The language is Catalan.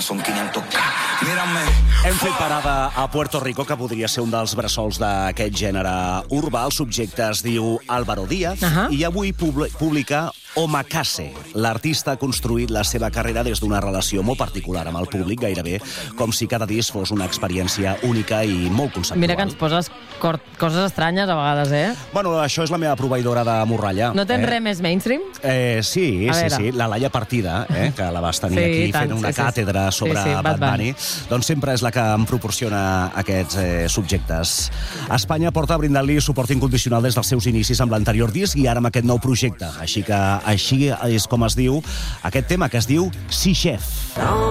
son 500K. Mírame. Hem fet parada a Puerto Rico, que podria ser un dels bressols d'aquest gènere urbà. El subjecte es diu Álvaro Díaz i avui publica Omakase. L'artista ha construït la seva carrera des d'una relació molt particular amb el públic, gairebé com si cada disc fos una experiència única i molt conceptual. Mira que ens poses coses estranyes a vegades, eh? Bueno, això és la meva proveïdora de morralla. No tens res més mainstream? Sí, la Laia Partida, que la vas tenir aquí fent una càtedra sobre Bad Bunny, doncs sempre és la que em proporciona aquests subjectes. Espanya porta brindant-li suport incondicional des dels seus inicis amb l'anterior disc i ara amb aquest nou projecte. Així és com es diu aquest tema, que es diu Sí Chef.